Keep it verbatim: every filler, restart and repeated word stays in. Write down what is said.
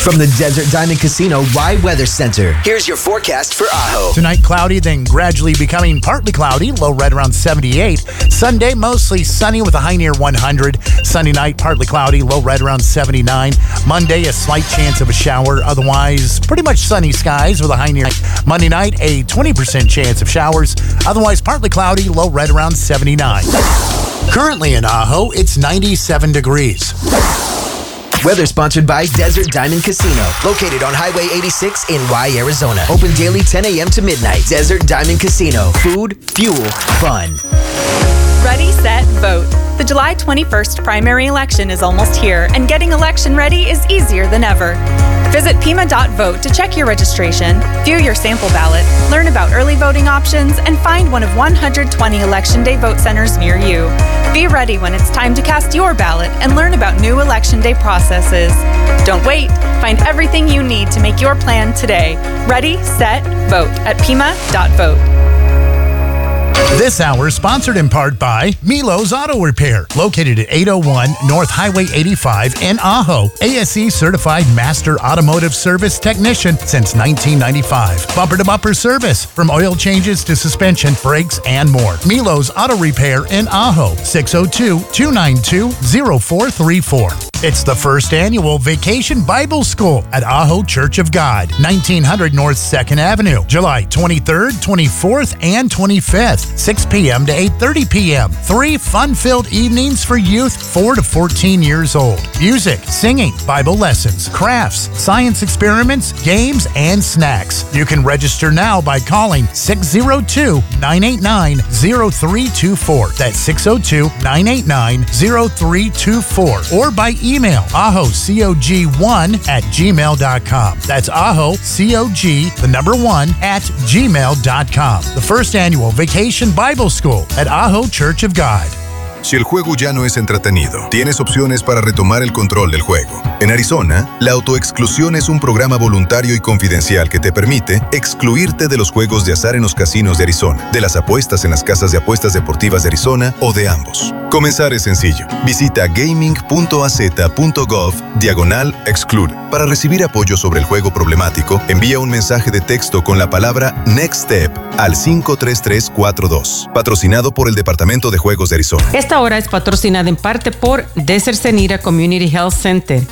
From the Desert Diamond Casino Y Weather Center, here's your forecast for Ajo. Tonight, cloudy, then gradually becoming partly cloudy, low right around seventy-eight. Sunday, mostly sunny with a high near one hundred. Sunday night, partly cloudy, low right around seventy-nine. Monday, a slight chance of a shower. Otherwise, pretty much sunny skies with a high near. Monday night, a twenty percent chance of showers. Otherwise, partly cloudy, low right around seventy-nine. Currently in Ajo, it's ninety-seven degrees. Weather sponsored by Desert Diamond Casino, located on Highway eighty-six in Y, Arizona. Open daily ten a.m. to midnight. Desert Diamond Casino. Food, fuel, fun. Ready, set, vote. The July twenty-first primary election is almost here, and getting election ready is easier than ever. Visit Pima dot vote to check your registration, view your sample ballot, learn about early voting options, and find one of one hundred twenty Election Day vote centers near you. Be ready when it's time to cast your ballot and learn about new Election Day processes. Don't wait. Find everything you need to make your plan today. Ready, set, vote at Pima dot vote. This hour is sponsored in part by Milo's Auto Repair, located at eight oh one North Highway eighty-five in Ajo. A S E certified master automotive service technician since nineteen ninety-five. Bumper to bumper service from oil changes to suspension, brakes, and more. Milo's Auto Repair in Ajo, six oh two, two nine two, oh four three four. It's the first annual Vacation Bible School at Ajo Church of God, nineteen hundred North second Avenue, July twenty-third, twenty-fourth, and twenty-fifth, six p.m. to eight thirty p.m. Three fun-filled evenings for youth four to fourteen years old. Music, singing, Bible lessons, crafts, science experiments, games, and snacks. You can register now by calling six oh two, nine eight nine, oh three two four. That's six oh two, nine eight nine, oh three two four. Or by email. Email ajo cog one at gmail dot com. That's ajo cog, the number one, at gmail dot com. The first annual Vacation Bible School at Ajo Church of God. Si el juego ya no es entretenido, tienes opciones para retomar el control del juego. En Arizona, la autoexclusión es un programa voluntario y confidencial que te permite excluirte de los juegos de azar en los casinos de Arizona, de las apuestas en las casas de apuestas deportivas de Arizona o de ambos. Comenzar es sencillo. Visita gaming punto a z punto gov diagonal exclude. Para recibir apoyo sobre el juego problemático, envía un mensaje de texto con la palabra Next Step al cinco tres tres cuatro dos. Patrocinado por el Departamento de Juegos de Arizona. Esta hora es patrocinada en parte por Desert Senira Community Health Center.